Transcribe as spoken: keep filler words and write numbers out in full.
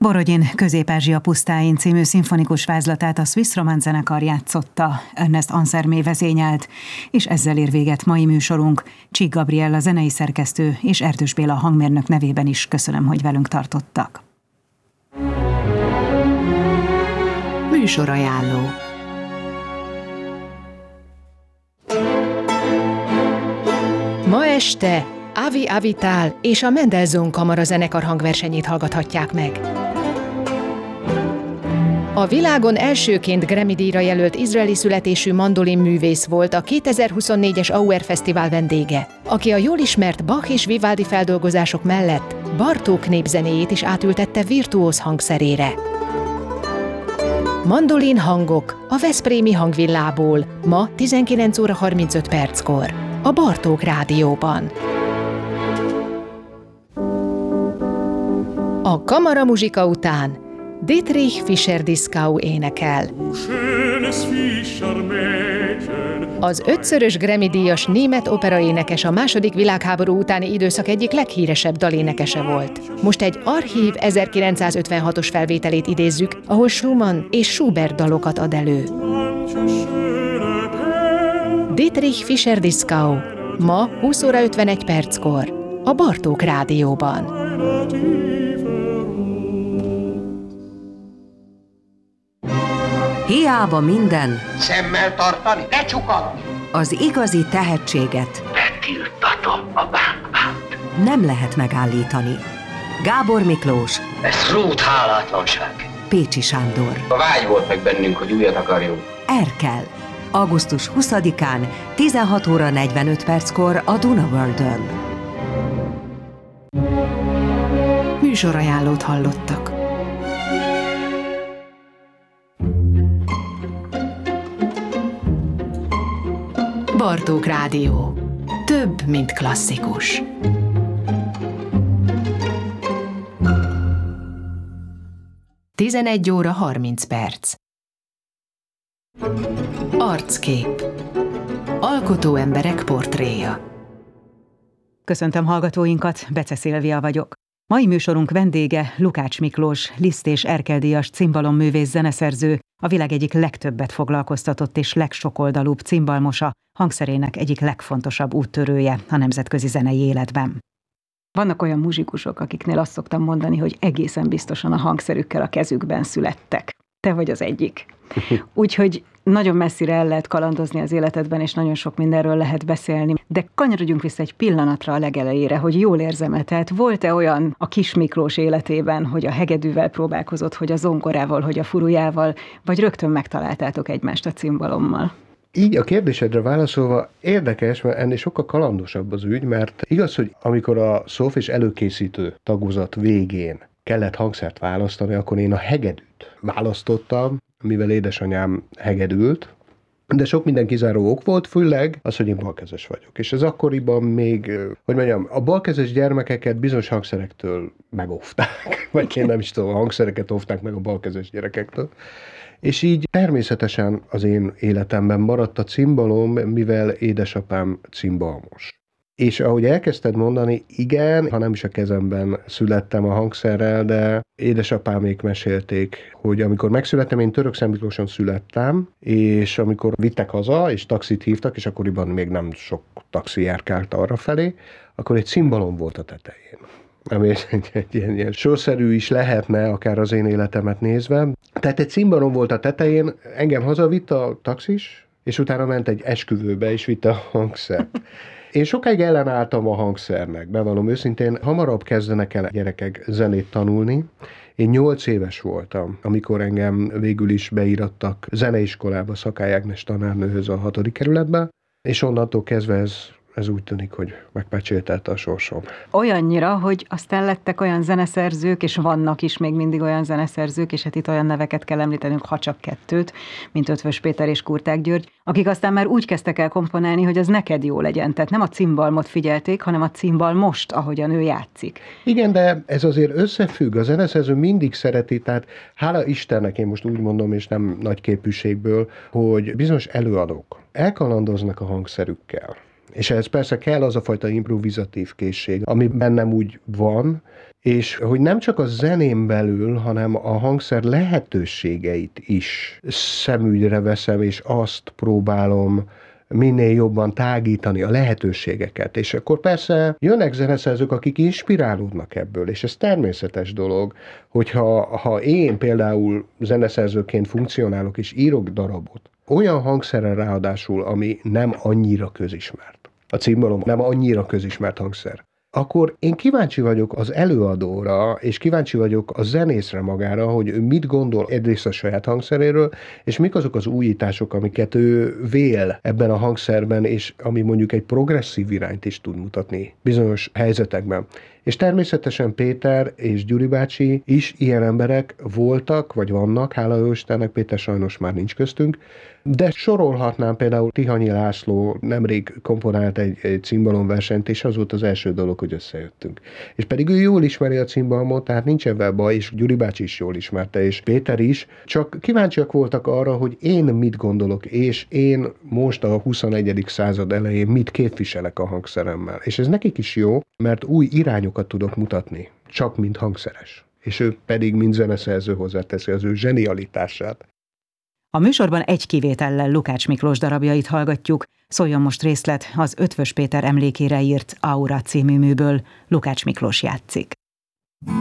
Borodin Közép-Ázsia pusztáin című szimfonikus vázlatát a Swiss Romance zenekar játszotta, Ernest Ansermé vezényelt, és ezzel ér véget mai műsorunk. Csík Gabriella zenei szerkesztő és Erdős Béla hangmérnök nevében is köszönöm, hogy velünk tartottak. Műsorajánló. Ma este Avi Avital és a Mendelssohn Kamara zenekar hangversenyét hallgathatják meg. A világon elsőként Grammy-díjra jelölt izraeli születésű mandolinművész volt a kétezer-huszonnégyes Auer Fesztivál vendége, aki a jól ismert Bach és Vivaldi feldolgozások mellett Bartók népzenéjét is átültette virtuóz hangszerére. Mandolin hangok a Veszprémi Hangvillából ma tizenkilenc óra harmincöt perckor a Bartók Rádióban. A kamaramuzsika után Dietrich Fischer-Dieskau énekel. Az ötszörös Grammy-díjas német operaénekes a második világháború utáni időszak egyik leghíresebb dalénekese volt. Most egy archív ezerkilencszázötvenhatos felvételét idézzük, ahol Schumann és Schubert dalokat ad elő. Dietrich Fischer-Dieskau ma húsz óra ötvenegy perckor a Bartók Rádióban. Hiába minden, szemmel tartani, ne csukadni. Az igazi tehetséget Betiltatom a bánkbát. nem lehet megállítani. Gábor Miklós, Ez rút hálátlanság. Pécsi Sándor, A vágy volt meg bennünk, hogy újat akarjunk. Erkel. augusztus huszadikán tizenhat óra negyvenöt perckor a Duna Worldön. Műsorajánlót hallottak. Bartók Rádió. Több, mint klasszikus. tizenegy óra harminc perc. Arckép. Alkotó emberek portréja. Köszöntöm hallgatóinkat, Bece Szilvia vagyok. Mai műsorunk vendége Lukács Miklós, Liszt és Erkel-díjas cimbalom-művész zeneszerző, a világ egyik legtöbbet foglalkoztatott és legsokoldalúbb cimbalmosa, hangszerének egyik legfontosabb úttörője a nemzetközi zenei életben. Vannak olyan muzsikusok, akiknél azt szoktam mondani, hogy egészen biztosan a hangszerükkel a kezükben születtek. Te vagy az egyik. Úgyhogy nagyon messzire el lehet kalandozni az életedben, és nagyon sok mindenről lehet beszélni. De kanyarodjunk vissza egy pillanatra a legelejére, hogy jól érzem-e. Tehát volt-e olyan a kis Miklós életében, hogy a hegedűvel próbálkozott, hogy a zongorával, hogy a furujával, vagy rögtön megtaláltátok egymást a cimbalommal? Így a kérdésedre válaszolva érdekes, mert ennél sokkal kalandosabb az ügy, mert igaz, hogy amikor a szólfés előkészítő tagozat végén kellett hangszert választani, akkor én a hegedűt választottam, mivel édesanyám hegedült, de sok minden kizáró ok volt, főleg az, hogy én balkezes vagyok. És ez akkoriban még, hogy mondjam, a balkezes gyermekeket bizonyos hangszerektől megóvták, vagy én nem is tudom, a hangszereket óvták meg a balkezes gyerekektől. És így természetesen az én életemben maradt a cimbalom, mivel édesapám cimbalmos. És ahogy elkezdted mondani, igen, ha nem is a kezemben születtem a hangszerrel, de édesapámék mesélték, hogy amikor megszülettem, én Törökszentmiklóson születtem, és amikor vittek haza, és taxit hívtak, és akkoriban még nem sok taxi járkált arrafelé, akkor egy cimbalom volt a tetején. Ami egy, egy ilyen, ilyen sorszerű is lehetne, akár az én életemet nézve. Tehát egy cimbalom volt a tetején, engem hazavitt a taxis, és utána ment egy esküvőbe, és vitte a hangszert. Én sokáig ellenálltam a hangszernek, bevallom őszintén, hamarabb kezdenek el gyerekek zenét tanulni. Én nyolc éves voltam, amikor engem végül is beírattak zeneiskolába, Szakály Ágnes tanárnőhöz a hatodik kerületbe, és onnantól kezdve ez, ez úgy tűnik, hogy megpecsételte a sorsom. Olyannyira, hogy aztán lettek olyan zeneszerzők, és vannak is még mindig olyan zeneszerzők, és hát itt olyan neveket kell említenünk, ha csak kettőt, mint Ötvös Péter és Kurták György, akik aztán már úgy kezdtek el komponálni, hogy az neked jó legyen. Tehát nem a cimbalmot figyelték, hanem a cimbalmost, ahogyan ő játszik. Igen, de ez azért összefügg. A zeneszerző mindig szereti, tehát hála Istennek, én most úgy mondom, és nem nagy képűségből, hogy bizonyos előadók elkalandoznak a hangszerükkel. És ehhez persze kell az a fajta improvizatív készség, ami bennem úgy van, és hogy nem csak a zenén belül, hanem a hangszer lehetőségeit is szemügyre veszem, és azt próbálom minél jobban tágítani a lehetőségeket. És akkor persze jönnek zeneszerzők, akik inspirálódnak ebből, és ez természetes dolog, hogyha ha én például zeneszerzőként funkcionálok és írok darabot, olyan hangszerrel ráadásul, ami nem annyira közismert. A cimbalom nem annyira közismert hangszer. Akkor én kíváncsi vagyok az előadóra, és kíváncsi vagyok a zenészre magára, hogy ő mit gondol egyrészt a saját hangszeréről, és mik azok az újítások, amiket ő vél ebben a hangszerben, és ami mondjuk egy progresszív irányt is tud mutatni bizonyos helyzetekben. És természetesen Péter és Gyuri bácsi is ilyen emberek voltak, vagy vannak, hála jó Istennek, Péter sajnos már nincs köztünk, de sorolhatnám például Tihanyi László nemrég komponált egy, egy cimbalomversenyt, és az volt az első dolog, hogy összejöttünk. És pedig ő jól ismeri a cimbalmot, tehát nincs ebben baj, és Gyuri bácsi is jól ismerte, és Péter is, csak kíváncsiak voltak arra, hogy én mit gondolok, és én most a huszonegyedik század elején mit képviselek a hangszeremmel. És ez nekik is jó, mert új irányokat tudok mutatni, csak mint hangszeres. És ő pedig, mint zeneszerző hozzáteszi az ő zsenialitását. A műsorban egy kivétellel Lukács Miklós darabjait hallgatjuk. Szóljon most részlet az Eötvös Péter emlékére írt Aura című műből. Lukács Miklós játszik.